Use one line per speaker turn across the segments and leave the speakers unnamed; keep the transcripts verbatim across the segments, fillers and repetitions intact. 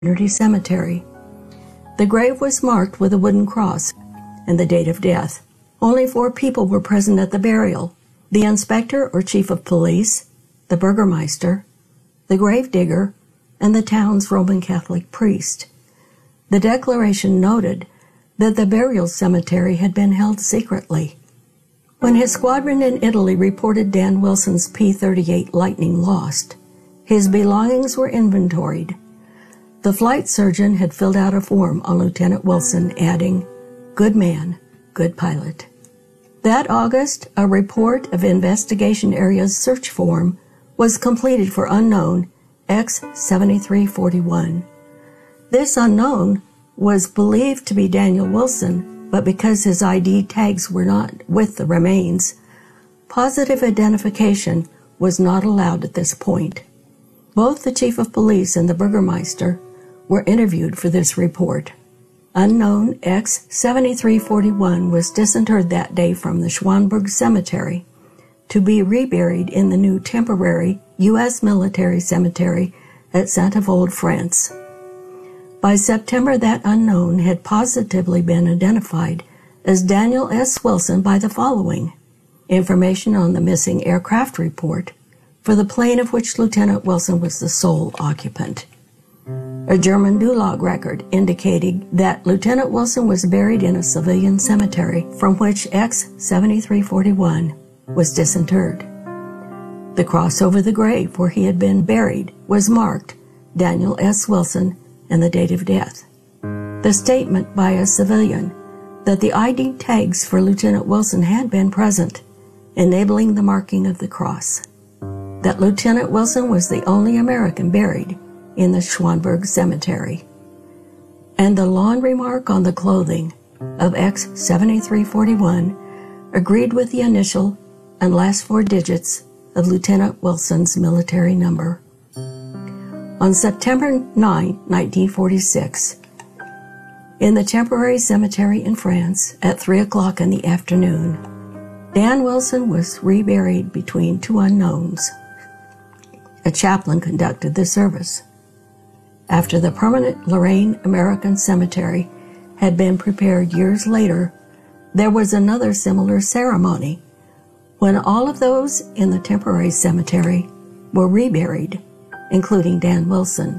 Community Cemetery. The grave was marked with a wooden cross and the date of death. Only four people were present at the burial: the inspector or chief of police, the burgomaster, the gravedigger, and the town's Roman Catholic priest. The declaration noted that the burial cemetery had been held secretly. When his squadron in Italy reported Dan Wilson's P thirty-eight Lightning lost, his belongings were inventoried. The flight surgeon had filled out a form on Lieutenant Wilson, adding, "Good man, good pilot." That August, a report of Investigation Area's search form was completed for unknown X seventy-three forty-one. This unknown was believed to be Daniel Wilson, but because his I D tags were not with the remains, positive identification was not allowed at this point. Both the chief of police and the burgomaster were interviewed for this report. Unknown X seventy-three forty-one was disinterred that day from the Schwanberg Cemetery to be reburied in the new temporary U S military cemetery at Saint-Avold, France. By September, that unknown had positively been identified as Daniel S. Wilson by the following: information on the missing aircraft report for the plane of which Lieutenant Wilson was the sole occupant. A German Dulag record indicating that Lieutenant Wilson was buried in a civilian cemetery from which X seventy-three forty-one was disinterred. The cross over the grave where he had been buried was marked Daniel S. Wilson and the date of death. The statement by a civilian that the I D tags for Lieutenant Wilson had been present, enabling the marking of the cross. That Lieutenant Wilson was the only American buried in the Schwanberg Cemetery. And the laundry mark on the clothing of X seventy-three forty-one agreed with the initial and last four digits of Lieutenant Wilson's military number. On September ninth, nineteen forty-six, in the temporary cemetery in France at three o'clock in the afternoon, Dan Wilson was reburied between two unknowns. A chaplain conducted the service. After the permanent Lorraine American Cemetery had been prepared years later, there was another similar ceremony when all of those in the temporary cemetery were reburied, including Dan Wilson.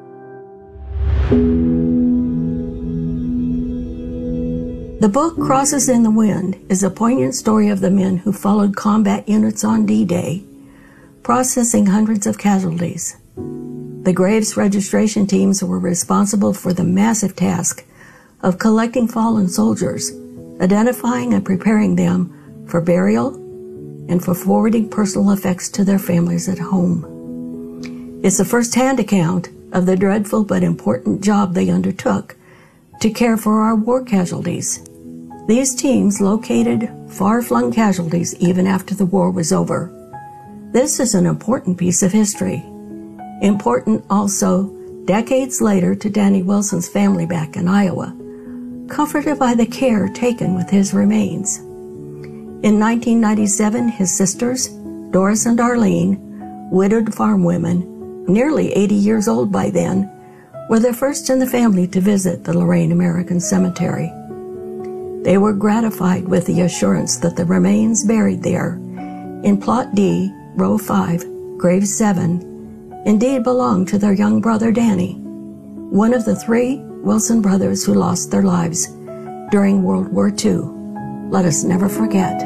The book Crosses in the Wind is a poignant story of the men who followed combat units on D-Day, processing hundreds of casualties. The graves registration teams were responsible for the massive task of collecting fallen soldiers, identifying and preparing them for burial, and for forwarding personal effects to their families at home. It's a first-hand account of the dreadful but important job they undertook to care for our war casualties. These teams located far-flung casualties even after the war was over. This is an important piece of history. Important also decades later to Danny Wilson's family back in Iowa, comforted by the care taken with his remains. In nineteen ninety-seven, his sisters, Doris and Arlene, widowed farm women, nearly eighty years old by then, were the first in the family to visit the Lorraine American Cemetery. They were gratified with the assurance that the remains buried there, in Plot D, Row five, Grave seven, indeed belonged to their young brother Danny, one of the three Wilson brothers who lost their lives during World War Two. Let us never forget.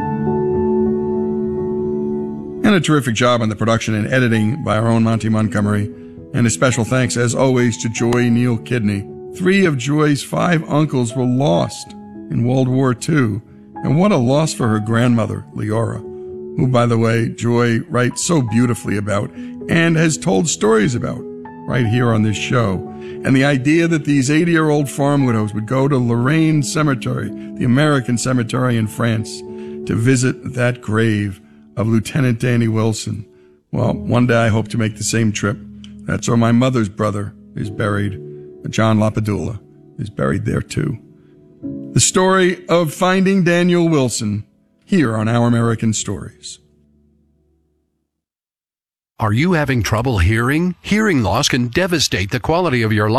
And a terrific job on the production and editing by our own Monty Montgomery. And a special thanks, as always, to Joy Neal Kidney. Three of Joy's five uncles were lost in World War Two. And what a loss for her grandmother, Leora, who, by the way, Joy writes so beautifully about and has told stories about right here on this show. And the idea that these eighty-year-old farm widows would go to Lorraine Cemetery, the American cemetery in France, to visit that grave of Lieutenant Danny Wilson. Well, one day I hope to make the same trip. That's where my mother's brother is buried. John Lapadula is buried there too. The story of finding Daniel Wilson here on Our American Stories.
Are you having trouble hearing? Hearing loss can devastate the quality of your life.